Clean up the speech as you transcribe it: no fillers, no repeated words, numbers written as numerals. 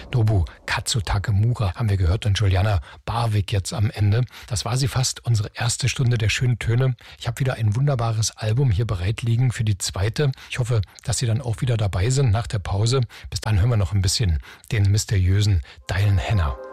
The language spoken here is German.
Nobu Katsu Takemura haben wir gehört und Juliana Barwick jetzt am Ende. Das war sie fast, unsere erste Stunde der schönen Töne. Ich habe wieder ein wunderbares Album hier bereit liegen für die zweite. Ich hoffe, dass Sie dann auch wieder dabei sind nach der Pause. Bis dann hören wir noch ein bisschen den mysteriösen Diane Hanna.